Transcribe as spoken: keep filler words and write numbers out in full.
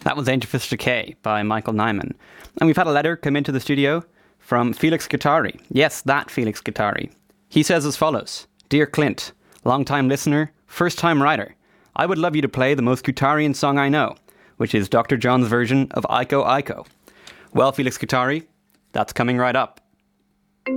That was Angel Fist Decay by Michael Nyman. And we've had a letter come into the studio from Felix Guattari. Yes, that Felix Guattari. He says as follows. Dear Clint, long-time listener, first-time writer, I would love you to play the most Guattarian song I know, which is Doctor John's version of Iko Iko. Well, Felix Guattari, that's coming right up.